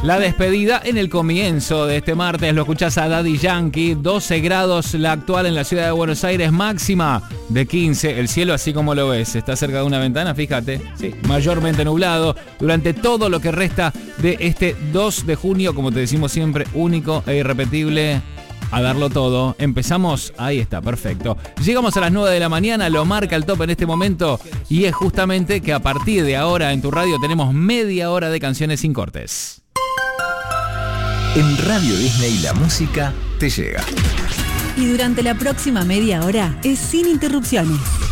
La despedida en el comienzo de este martes. Lo escuchás a Daddy Yankee. 12 grados la actual en la ciudad de Buenos Aires. Máxima de 15. El cielo así como lo ves. Está cerca de una ventana, fíjate. Sí, mayormente nublado. Durante todo lo que resta de este 2 de junio. Como te decimos siempre, único e irrepetible. A darlo todo. Empezamos. Ahí está, perfecto. Llegamos a las 9 de la mañana. Lo marca el top en este momento. Y es justamente que a partir de ahora en tu radio tenemos media hora de canciones sin cortes. En Radio Disney la música te llega. Y durante la próxima media hora es sin interrupciones.